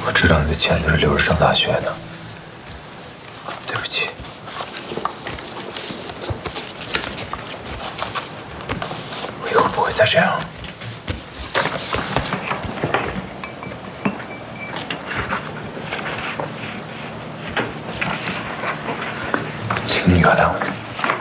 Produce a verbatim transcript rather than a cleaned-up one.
我知道你的钱都是留着上大学的，对不起。我以后不会再这样。请你原谅我。